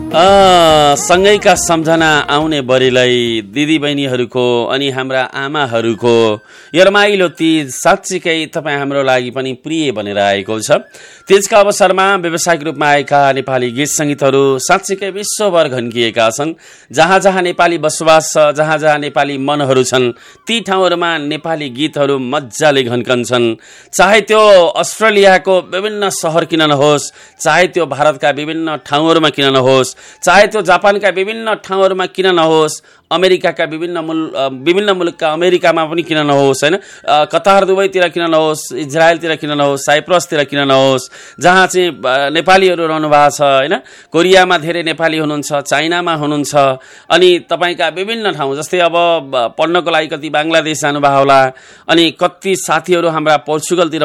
सँगैका सम्झना आउने बरेलाई दिदीबहिनीहरूको अनि हाम्रा आमाहरूको यो रमाइलो तीज साँच्चीकै तपाईँ हाम्रो लागि पनि प्रिय बनेर आएको छ। तीजका अवसरमा व्यावसायिक रूपमा आएका नेपाली गीत सङ्गीतहरू साँच्चीकै विश्वभर घन्किएका छन्। जहाँ जहाँ नेपाली बसोबास छ, जहाँ जहाँ नेपाली मनहरू छन्, ती ठाउँहरूमा नेपाली गीतहरू मजाले घन्कन्छन्। चाहे त्यो अस्ट्रेलियाको विभिन्न सहर किन नहोस्, चाहे त्यो भारतका विभिन्न ठाउँहरूमा किन नहोस्, चाहे त्यो जापानका विभिन्न ठाउँहरूमा किन नहोस्, अमेरिकाका विभिन्न मुलुकका अमेरिकामा पनि किन नहोस्, होइन, कतार दुबईतिर किन नहोस्, इजरायलतिर किन नहोस्, साइप्रसतिर किन नहोस्, जहाँ चाहिँ नेपालीहरू रहनु भएको छ, होइन, कोरियामा धेरै नेपाली हुनुहुन्छ, चाइनामा हुनुहुन्छ, अनि तपाईँका विभिन्न ठाउँ जस्तै अब पढ्नको लागि कति बङ्गलादेश जानुभएको होला, अनि कति साथीहरू हाम्रा पोर्चुगलतिर